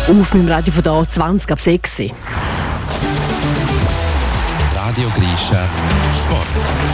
Auf meinem Radio von da 20 ab 6. Radio Grischa Sport.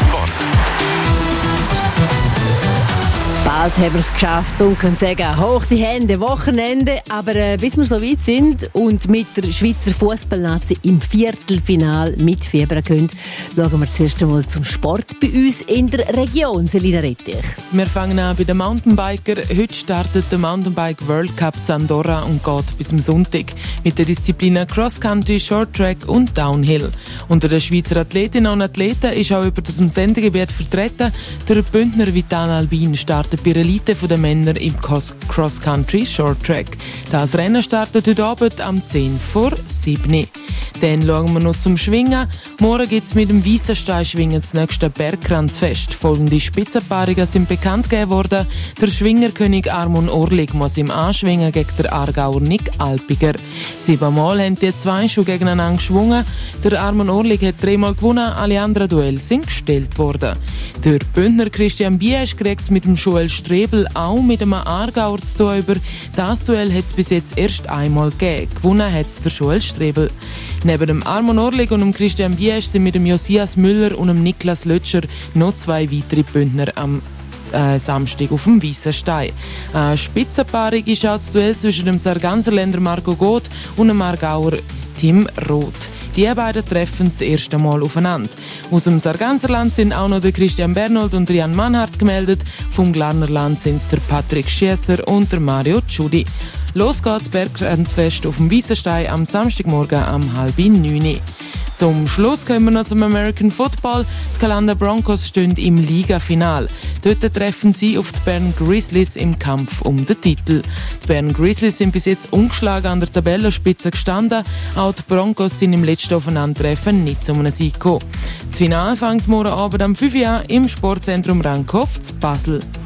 Bald haben wir es geschafft und können sagen, hoch die Hände, Wochenende. Aber bis wir so weit sind und mit der Schweizer Fußballnazi im Viertelfinal mitfiebern können, schauen wir zuerst einmal zum Sport bei uns in der Region. Selina Rettich. Wir fangen an bei den Mountainbiker. Heute startet der Mountainbike World Cup in Andorra und geht bis zum Sonntag mit den Disziplinen Cross Country, Short Track und Downhill. Unter den Schweizer Athletinnen und Athleten ist auch über das Sendegebiet vertreten. Der Bündner Vital Albin startet bei der Elite der Männer im Cross Country Short Track. Das Rennen startet heute Abend am 10 vor 7. Dann schauen wir noch zum Schwingen. Morgen gibt es mit dem Weissenstein-Schwingen das nächste Bergkranzfest. Folgende Spitzenpaarungen sind bekannt gegeben worden. Der Schwingerkönig Armon Orlik muss im Anschwingen gegen den Aargauer Nick Alpiger. 7-mal haben die zwei schon gegeneinander geschwungen. Der Armon Orlik hat 3-mal gewonnen, alle anderen Duelle sind gestellt worden. Der Bündner Christian Biesch kriegt es mit dem Joel Strebel auch mit einem Aargauer zu tun. Über das Duell hat es bis jetzt erst einmal gegeben. Gewonnen hat es der Joel Strebel. Neben dem Armon Orlik und dem Christian Biesch sind mit dem Josias Müller und dem Niklas Lötscher noch zwei weitere Bündner am Samstag auf dem Weissenstein. Eine Spitzenpaarung ist auch das Duell zwischen dem Sarganserländer Marco Goth und dem Aargauer Tim Roth. Die beiden treffen das erste Mal aufeinander. Aus dem Sarganserland sind auch noch der Christian Bernold und Jan Mannhardt gemeldet. Vom Glarnerland sind es der Patrick Schiesser und der Mario Tschudi. Los geht's Bergkranzfest auf dem Weissenstein am Samstagmorgen um 8:30. Zum Schluss kommen wir noch zum American Football. Die Kalanda Broncos stehen im Liga-Final. Dort treffen sie auf die Bern Grizzlies im Kampf um den Titel. Die Bern Grizzlies sind bis jetzt ungeschlagen an der Tabellenspitze gestanden. Auch die Broncos sind im letzten Aufeinandertreffen nicht zu einem Sieg gekommen. Das Finale fängt morgen Abend um 5 Uhr im Sportzentrum Rankhof zu Basel.